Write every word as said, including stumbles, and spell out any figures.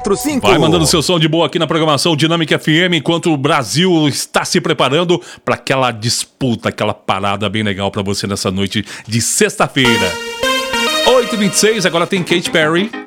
quatro cinco. Vai mandando seu som de boa aqui na programação Dinâmica F M, enquanto o Brasil está se preparando para aquela disputa, aquela parada bem legal para você nessa noite de sexta-feira. oito e vinte e seis, agora tem Katy Perry